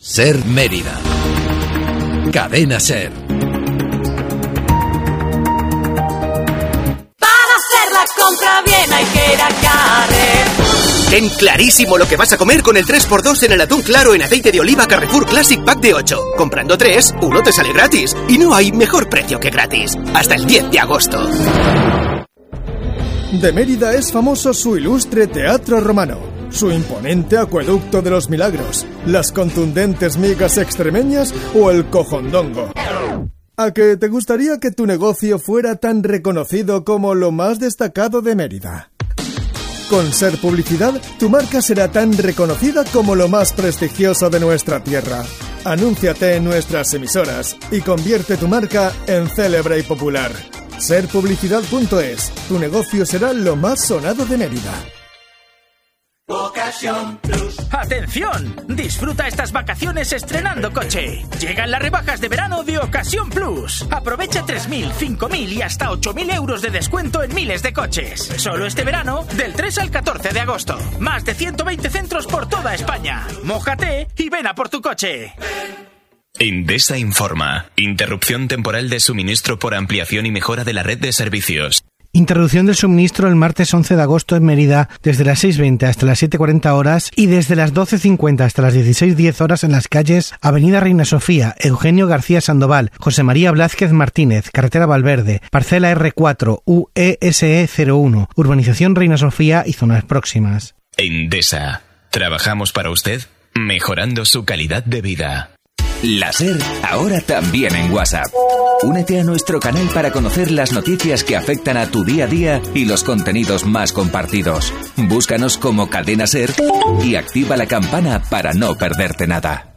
Ser Mérida. Cadena Ser. Para hacer la compra bien hay que ir a Carrefour. Ten clarísimo lo que vas a comer con el 3x2 en el atún claro en aceite de oliva Carrefour Classic Pack de 8. Comprando 3, uno te sale gratis. Y no hay mejor precio que gratis. Hasta el 10 de agosto. De Mérida es famoso su ilustre teatro romano, su imponente acueducto de los milagros, las contundentes migas extremeñas o el cojondongo. ¿A que te gustaría que tu negocio fuera tan reconocido como lo más destacado de Mérida? Con Ser Publicidad, tu marca será tan reconocida como lo más prestigioso de nuestra tierra. Anúnciate en nuestras emisoras y convierte tu marca en célebre y popular. Serpublicidad.es. Tu negocio será lo más sonado de Mérida. Ocasión Plus. ¡Atención! Disfruta estas vacaciones estrenando coche. Llegan las rebajas de verano de Ocasión Plus. Aprovecha 3.000, 5.000 y hasta 8.000 euros de descuento en miles de coches. Solo este verano, del 3 al 14 de agosto. Más de 120 centros por toda España. Mójate y ven a por tu coche. Endesa informa. Interrupción temporal de suministro por ampliación y mejora de la red de servicios. Interrupción del suministro el martes 11 de agosto en Mérida desde las 6:20 hasta las 7:40 horas y desde las 12:50 hasta las 16:10 horas en las calles Avenida Reina Sofía, Eugenio García Sandoval, José María Blázquez Martínez, Carretera Valverde, Parcela R4, UESE 01, Urbanización Reina Sofía y zonas próximas. Endesa. Trabajamos para usted, mejorando su calidad de vida. La Ser, ahora también en WhatsApp. Únete a nuestro canal para conocer las noticias que afectan a tu día a día y los contenidos más compartidos. Búscanos como Cadena Ser y activa la campana para no perderte nada.